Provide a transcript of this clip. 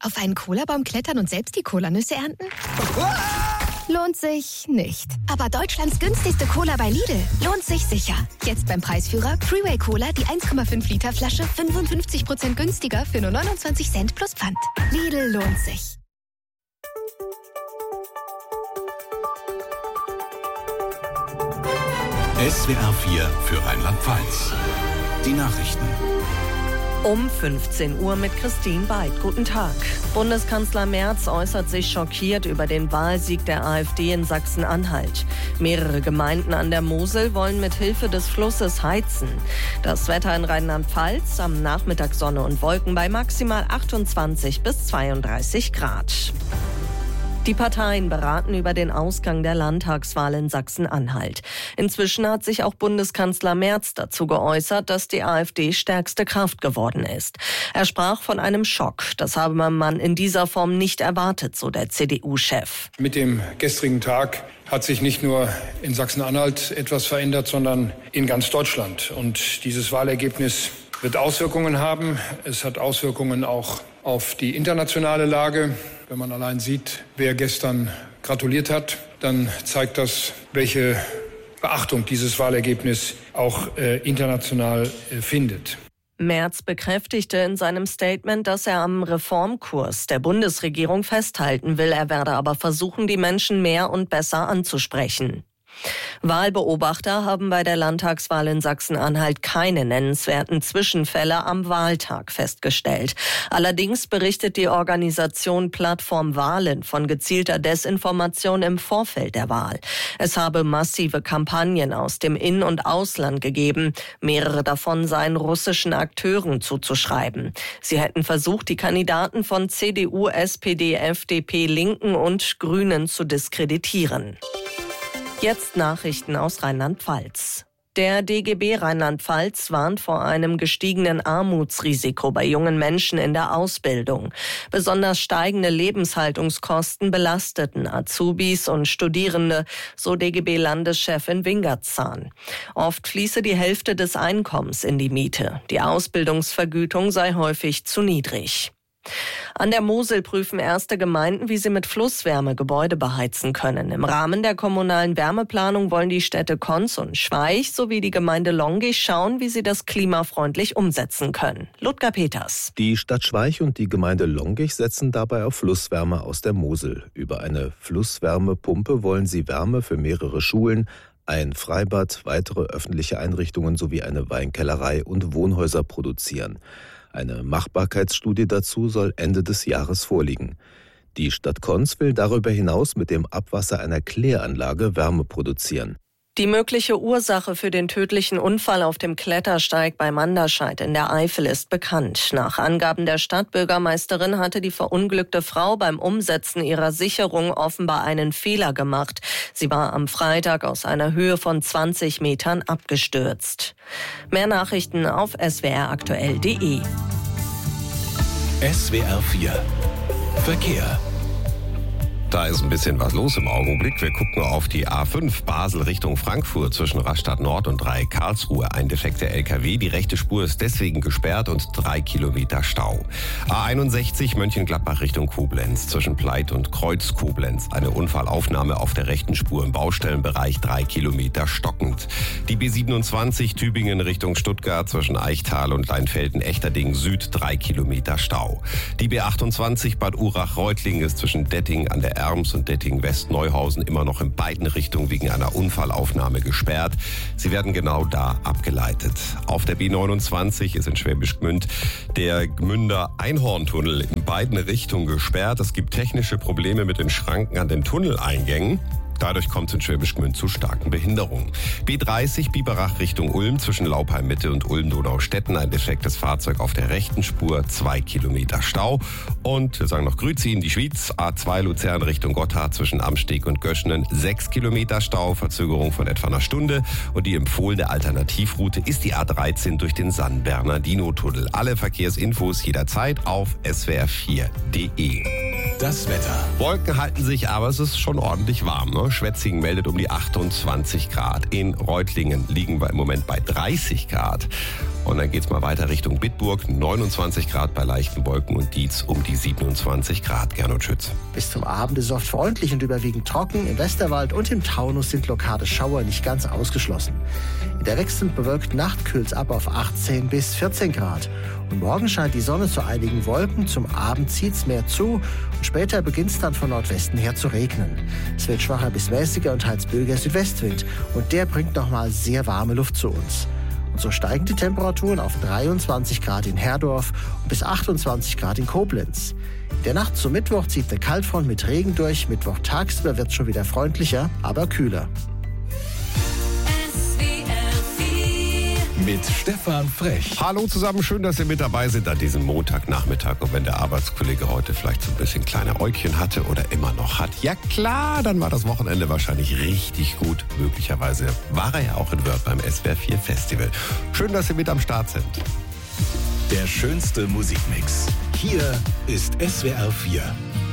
Auf einen Cola-Baum klettern und selbst die Cola-Nüsse ernten? Lohnt sich nicht. Aber Deutschlands günstigste Cola bei Lidl lohnt sich sicher. Jetzt beim Preisführer Freeway Cola die 1,5 Liter Flasche 55% günstiger für nur 29 Cent plus Pfand. Lidl lohnt sich. SWR 4 für Rheinland-Pfalz. Die Nachrichten. Um 15 Uhr mit Christine Beid. Guten Tag. Bundeskanzler Merz äußert sich schockiert über den Wahlsieg der AfD in Sachsen-Anhalt. Mehrere Gemeinden an der Mosel wollen mit Hilfe des Flusses heizen. Das Wetter in Rheinland-Pfalz: am Nachmittag Sonne und Wolken bei maximal 28 bis 32 Grad. Die Parteien beraten über den Ausgang der Landtagswahl in Sachsen-Anhalt. Inzwischen hat sich auch Bundeskanzler Merz dazu geäußert, dass die AfD stärkste Kraft geworden ist. Er sprach von einem Schock. Das habe man in dieser Form nicht erwartet, so der CDU-Chef. Mit dem gestrigen Tag hat sich nicht nur in Sachsen-Anhalt etwas verändert, sondern in ganz Deutschland. Und dieses Wahlergebnis wird Auswirkungen haben. Es hat Auswirkungen auch auf die internationale Lage. Wenn man allein sieht, wer gestern gratuliert hat, dann zeigt das, welche Beachtung dieses Wahlergebnis auch international findet. Merz bekräftigte in seinem Statement, dass er am Reformkurs der Bundesregierung festhalten will. Er werde aber versuchen, die Menschen mehr und besser anzusprechen. Wahlbeobachter haben bei der Landtagswahl in Sachsen-Anhalt keine nennenswerten Zwischenfälle am Wahltag festgestellt. Allerdings berichtet die Organisation Plattform Wahlen von gezielter Desinformation im Vorfeld der Wahl. Es habe massive Kampagnen aus dem In- und Ausland gegeben. Mehrere davon seien russischen Akteuren zuzuschreiben. Sie hätten versucht, die Kandidaten von CDU, SPD, FDP, Linken und Grünen zu diskreditieren. Jetzt Nachrichten aus Rheinland-Pfalz. Der DGB Rheinland-Pfalz warnt vor einem gestiegenen Armutsrisiko bei jungen Menschen in der Ausbildung. Besonders steigende Lebenshaltungskosten belasteten Azubis und Studierende, so DGB-Landeschefin Wingertzahn. Oft fließe die Hälfte des Einkommens in die Miete. Die Ausbildungsvergütung sei häufig zu niedrig. An der Mosel prüfen erste Gemeinden, wie sie mit Flusswärme Gebäude beheizen können. Im Rahmen der kommunalen Wärmeplanung wollen die Städte Konz und Schweich sowie die Gemeinde Longisch schauen, wie sie das klimafreundlich umsetzen können. Ludger Peters. Die Stadt Schweich und die Gemeinde Longisch setzen dabei auf Flusswärme aus der Mosel. Über eine Flusswärmepumpe wollen sie Wärme für mehrere Schulen, ein Freibad, weitere öffentliche Einrichtungen sowie eine Weinkellerei und Wohnhäuser produzieren. Eine Machbarkeitsstudie dazu soll Ende des Jahres vorliegen. Die Stadt Konz will darüber hinaus mit dem Abwasser einer Kläranlage Wärme produzieren. Die mögliche Ursache für den tödlichen Unfall auf dem Klettersteig bei Manderscheid in der Eifel ist bekannt. Nach Angaben der Stadtbürgermeisterin hatte die verunglückte Frau beim Umsetzen ihrer Sicherung offenbar einen Fehler gemacht. Sie war am Freitag aus einer Höhe von 20 Metern abgestürzt. Mehr Nachrichten auf swraktuell.de. SWR 4 Verkehr. Da ist ein bisschen was los im Augenblick. Wir gucken auf die A5 Basel Richtung Frankfurt zwischen Rastatt Nord und 3 Karlsruhe. Ein defekter LKW. Die rechte Spur ist deswegen gesperrt und 3 Kilometer Stau. A61 Mönchengladbach Richtung Koblenz zwischen Pleit und Kreuz Koblenz. Eine Unfallaufnahme auf der rechten Spur im Baustellenbereich, 3 Kilometer stockend. Die B27 Tübingen Richtung Stuttgart zwischen Eichtal und Leinfelden-Echterding Süd, 3 Kilometer Stau. Die B28 Bad Urach-Reutlingen ist zwischen Detting an der Erms und Detting-West-Neuhausen immer noch in beiden Richtungen wegen einer Unfallaufnahme gesperrt. Sie werden genau da abgeleitet. Auf der B29 ist in Schwäbisch Gmünd der Gmünder Einhorntunnel in beiden Richtungen gesperrt. Es gibt technische Probleme mit den Schranken an den Tunneleingängen. Dadurch kommt es in Schwäbisch Gmünd zu starken Behinderungen. B30 Biberach Richtung Ulm zwischen Laupheim Mitte und Ulm-Donaustetten. Ein defektes Fahrzeug auf der rechten Spur, 2 Kilometer Stau. Und wir sagen noch Grüezi in die Schwyz. A2 Luzern Richtung Gotthard zwischen Amsteg und Göschenen, 6 Kilometer Stau, Verzögerung von etwa einer Stunde. Und die empfohlene Alternativroute ist die A13 durch den San Bernardino-Tunnel. Alle Verkehrsinfos jederzeit auf swr4.de. Das Wetter. Wolken halten sich, aber es ist schon ordentlich warm. Ne? Schwetzingen meldet um die 28 Grad. In Reutlingen liegen wir im Moment bei 30 Grad. Und dann geht's mal weiter Richtung Bitburg, 29 Grad bei leichten Wolken und Dietz um die 27 Grad. Gernot Schütz. Bis zum Abend ist es oft freundlich und überwiegend trocken. Im Westerwald und im Taunus sind lokale Schauer nicht ganz ausgeschlossen. In der wechselnd bewölkten Nacht kühlt es ab auf 18 bis 14 Grad. Und morgen scheint die Sonne zu einigen Wolken. Zum Abend zieht es mehr zu und später beginnt es dann von Nordwesten her zu regnen. Es wird schwacher bis mäßiger und teils böiger Südwestwind. Und der bringt nochmal sehr warme Luft zu uns. Und so steigen die Temperaturen auf 23 Grad in Herdorf und bis 28 Grad in Koblenz. In der Nacht zum Mittwoch zieht eine Kaltfront mit Regen durch. Mittwoch tagsüber wird es schon wieder freundlicher, aber kühler. Mit Stefan Frech. Hallo zusammen, schön, dass ihr mit dabei sind an diesem Montagnachmittag. Und wenn der Arbeitskollege heute vielleicht so ein bisschen kleine Äugchen hatte oder immer noch hat, ja klar, dann war das Wochenende wahrscheinlich richtig gut. Möglicherweise war er ja auch in Wörth beim SWR 4 Festival. Schön, dass ihr mit am Start sind. Der schönste Musikmix. Hier ist SWR 4.